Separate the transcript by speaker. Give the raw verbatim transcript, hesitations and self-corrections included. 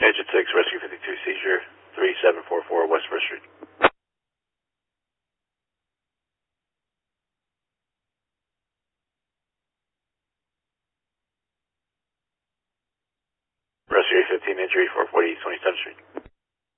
Speaker 1: Engine six, Rescue fifty-two, seizure three seven four four West First Street. Rescue eight fifteen, injury four forty East twenty-seventh Street.